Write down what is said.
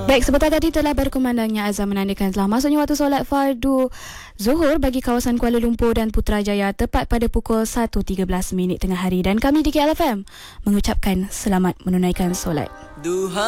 Baik, sebentar tadi telah berkumandangnya azan menandakan telah masuknya waktu solat fardu Zuhur bagi kawasan Kuala Lumpur dan Putrajaya tepat pada pukul 1.13 tengah hari. Dan kami di KLFM mengucapkan selamat menunaikan solat.